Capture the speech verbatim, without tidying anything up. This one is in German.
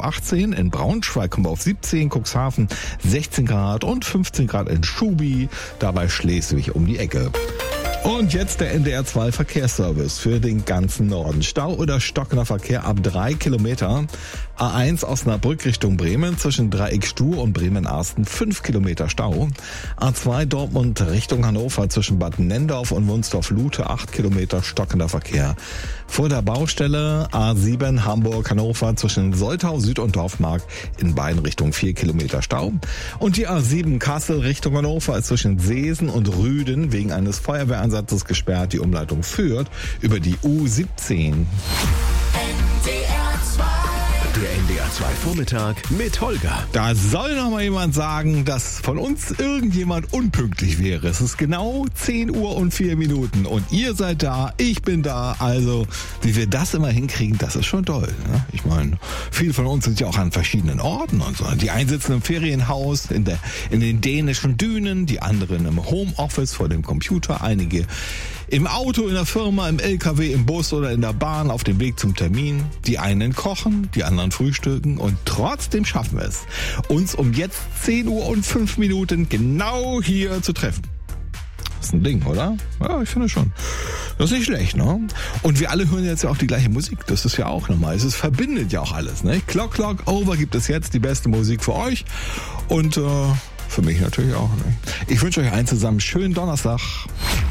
achtzehn, in Braunschweig kommen wir auf siebzehn, Cuxhaven sechzehn Grad und fünfzehn Grad in Schubi, dabei Schleswig um die Ecke. Und jetzt der N D R zwei Verkehrsservice für den ganzen Norden. Stau oder stockender Verkehr ab drei Kilometer. A eins Osnabrück Richtung Bremen zwischen Dreieckstuhl und Bremen-Arsten fünf Kilometer Stau. A zwei Dortmund Richtung Hannover zwischen Bad Nendorf und Wunsdorf-Lute acht Kilometer stockender Verkehr. Vor der Baustelle A sieben Hamburg-Hannover zwischen Soltau Süd und Dorfmark in beiden Richtungen vier Kilometer Stau. Und die A sieben Kassel Richtung Hannover ist zwischen Seesen und Rüden wegen eines Feuerwehreinsatzes gesperrt. Die Umleitung führt über die U siebzehn. Der N D R zwei Vormittag mit Holger. Da soll noch mal jemand sagen, dass von uns irgendjemand unpünktlich wäre. Es ist genau zehn Uhr und vier Minuten und ihr seid da, ich bin da. Also, wie wir das immer hinkriegen, das ist schon toll. Ne? Ich meine, viele von uns sind ja auch an verschiedenen Orten und so. Die einen sitzen im Ferienhaus, in, der, in den dänischen Dünen, die anderen im Homeoffice vor dem Computer, einige im Auto, in der Firma, im L K W, im Bus oder in der Bahn auf dem Weg zum Termin. Die einen kochen, die anderen frühstücken und trotzdem schaffen wir es, uns um jetzt zehn Uhr und fünf Minuten genau hier zu treffen. Das ist ein Ding, oder? Ja, ich finde schon. Das ist nicht schlecht, ne? Und wir alle hören jetzt ja auch die gleiche Musik. Das ist ja auch normal. Es verbindet ja auch alles, ne? Clock Clock Over gibt es jetzt die beste Musik für euch und äh, für mich natürlich auch. Ne? Ich wünsche euch allen zusammen schönen Donnerstag.